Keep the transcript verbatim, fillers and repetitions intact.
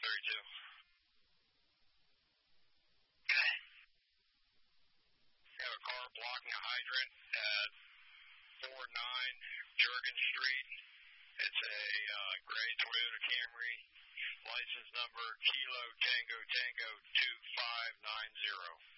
thirty-two. Okay. We have a car blocking a hydrant at four nine Jurgen Street. It's a uh, gray Toyota Camry, license number Kilo Tango Tango two five nine zero.